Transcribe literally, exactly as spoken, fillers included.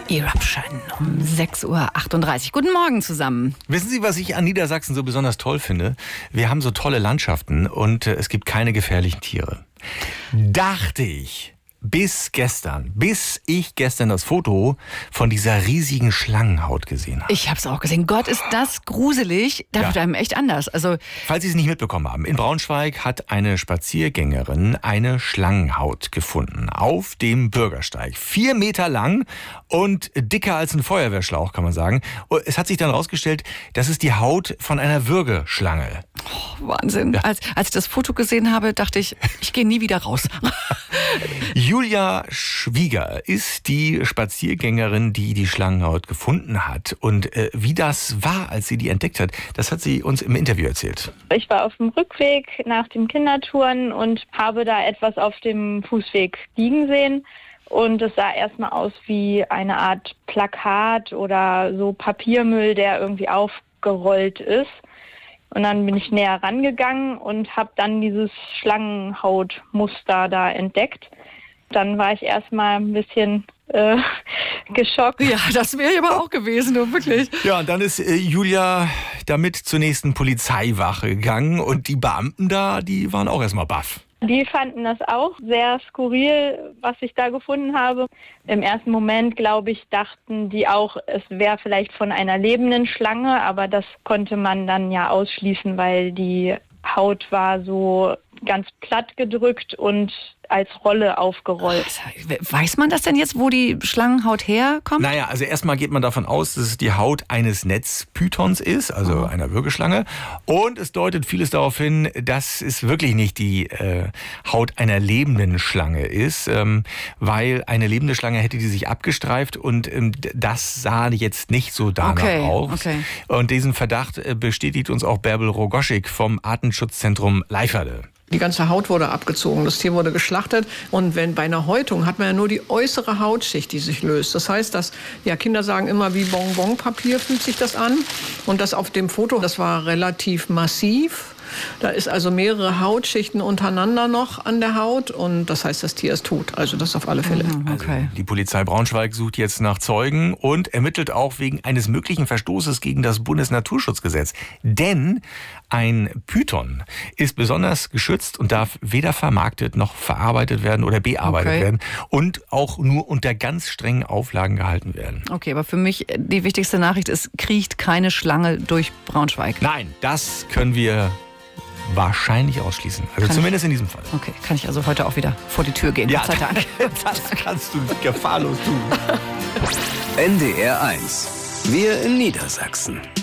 Eruption um sechs Uhr achtunddreißig. Guten Morgen zusammen. Wissen Sie, was ich an Niedersachsen so besonders toll finde? Wir haben so tolle Landschaften und äh, es gibt keine gefährlichen Tiere. Dachte ich. Bis gestern, bis ich gestern das Foto von dieser riesigen Schlangenhaut gesehen habe. Ich habe es auch gesehen. Gott, ist das gruselig. Da wird Ja. einem echt anders. Also, Falls Sie es nicht mitbekommen haben, in Braunschweig hat eine Spaziergängerin eine Schlangenhaut gefunden. Auf dem Bürgersteig. Vier Meter lang und dicker als ein Feuerwehrschlauch, kann man sagen. Und es hat sich dann rausgestellt, das ist die Haut von einer Würgeschlange. oh, Wahnsinn. Ja. Als, als ich das Foto gesehen habe, dachte ich, ich gehe nie wieder raus. Julia Schwieger ist die Spaziergängerin, die die Schlangenhaut gefunden hat. Und äh, wie das war, als sie die entdeckt hat, das hat sie uns im Interview erzählt. Ich war auf dem Rückweg nach dem Kindertouren und habe da etwas auf dem Fußweg liegen sehen. Und es sah erstmal aus wie eine Art Plakat oder so Papiermüll, der irgendwie aufgerollt ist. Und dann bin ich näher rangegangen und habe dann dieses Schlangenhautmuster da entdeckt. Dann war ich erstmal ein bisschen äh, geschockt. Ja, das wäre ich aber auch gewesen, du, wirklich. Ja, und dann ist äh, Julia damit zur nächsten Polizeiwache gegangen. Und die Beamten da, die waren auch erstmal baff. Die fanden das auch sehr skurril, was ich da gefunden habe. Im ersten Moment, glaube ich, dachten die auch, es wäre vielleicht von einer lebenden Schlange, aber das konnte man dann ja ausschließen, weil die Haut war so ganz platt gedrückt und als Rolle aufgerollt. Weiß man das denn jetzt, wo die Schlangenhaut herkommt? Naja, also erstmal geht man davon aus, dass es die Haut eines Netzpythons ist, also Oh. einer Würgeschlange. Und es deutet vieles darauf hin, dass es wirklich nicht die äh, Haut einer lebenden Schlange ist, ähm, weil eine lebende Schlange hätte die sich abgestreift und ähm, das sah jetzt nicht so danach Okay, aus. okay. Und diesen Verdacht äh, bestätigt uns auch Bärbel Rogoschik vom Artenschutzzentrum Leiferde. Die ganze Haut wurde abgezogen, das Tier wurde geschlachtet. Und wenn bei einer Häutung hat man ja nur die äußere Hautschicht, die sich löst. Das heißt, dass ja, Kinder sagen immer, wie Bonbonpapier fühlt sich das an. Und das auf dem Foto, das war relativ massiv. Da ist also mehrere Hautschichten untereinander noch an der Haut. Und das heißt, das Tier ist tot. Also das auf alle Fälle. Mhm, okay. Also die Polizei Braunschweig sucht jetzt nach Zeugen und ermittelt auch wegen eines möglichen Verstoßes gegen das Bundesnaturschutzgesetz. Denn ein Python ist besonders geschützt und darf weder vermarktet noch verarbeitet werden oder bearbeitet Okay. werden und auch nur unter ganz strengen Auflagen gehalten werden. Okay, aber für mich die wichtigste Nachricht ist, kriecht keine Schlange durch Braunschweig. Nein, das können wir wahrscheinlich ausschließen. Also Kann zumindest in diesem Fall. Okay, kann ich also heute auch wieder vor die Tür gehen. Ja, Gott sei Dank. das kannst du gefahrlos tun. N D R eins. Wir in Niedersachsen.